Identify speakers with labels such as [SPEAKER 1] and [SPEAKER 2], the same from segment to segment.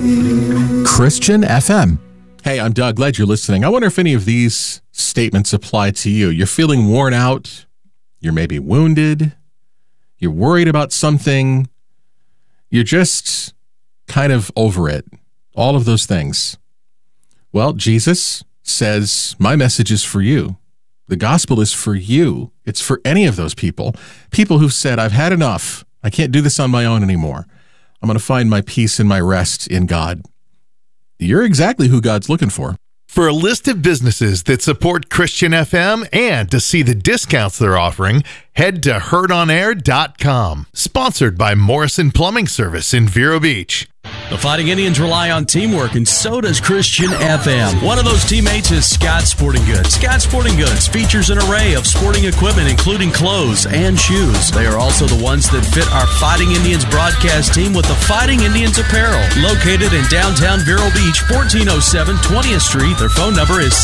[SPEAKER 1] Christian FM. Hey, I'm Doug. Glad you're listening. I wonder if any of these statements apply to you. You're feeling worn out. You're maybe wounded. You're worried about something. You're just kind of over it. All of those things. Well, Jesus says, my message is for you. The gospel is for you. It's for any of those people. People who've said, I've had enough. I can't do this on my own anymore. I'm going to find my peace and my rest in God. You're exactly who God's looking for.
[SPEAKER 2] For a list of businesses that support Christian FM and to see the discounts they're offering, head to heardonair.com. Sponsored by Morrison Plumbing Service in Vero Beach.
[SPEAKER 3] The Fighting Indians rely on teamwork, and so does Christian FM. One of those teammates is Scott Sporting Goods. Scott Sporting Goods features an array of sporting equipment, including clothes and shoes. They are also the ones that fit our Fighting Indians broadcast team with the Fighting Indians apparel. Located in downtown Vero Beach, 1407 20th Street. Their phone number is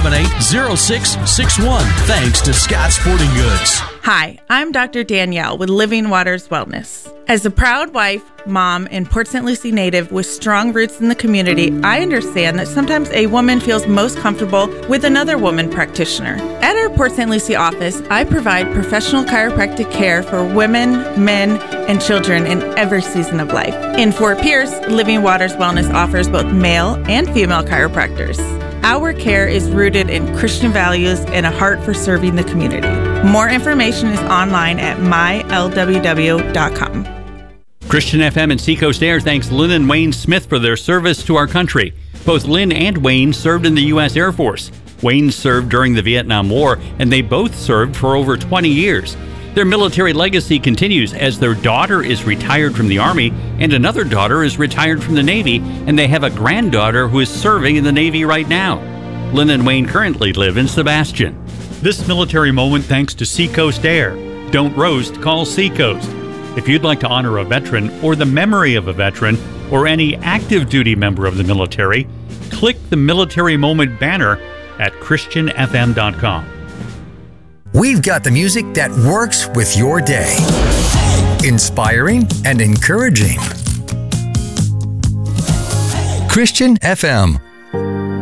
[SPEAKER 3] 778-0661. Thanks to Scott Sporting Goods.
[SPEAKER 4] Hi, I'm Dr. Danielle with Living Waters Wellness. As a proud wife, mom, and Port St. Lucie native with strong roots in the community, I understand that sometimes a woman feels most comfortable with another woman practitioner. At our Port St. Lucie office, I provide professional chiropractic care for women, men, and children in every season of life. In Fort Pierce, Living Waters Wellness offers both male and female chiropractors. Our care is rooted in Christian values and a heart for serving the community. More information is online at mylww.com.
[SPEAKER 5] Christian FM and Seacoast Air thanks Lynn and Wayne Smith for their service to our country. Both Lynn and Wayne served in the U.S. Air Force. Wayne served during the Vietnam War, and they both served for over 20 years. Their military legacy continues as their daughter is retired from the Army and another daughter is retired from the Navy, and they have a granddaughter who is serving in the Navy right now. Lynn and Wayne currently live in Sebastian. This military moment thanks to Seacoast Air. Don't roast, call Seacoast. If you'd like to honor a veteran or the memory of a veteran or any active duty member of the military, click the Military Moment banner at christianfm.com.
[SPEAKER 6] We've got the music that works with your day. Inspiring and encouraging. Christian FM.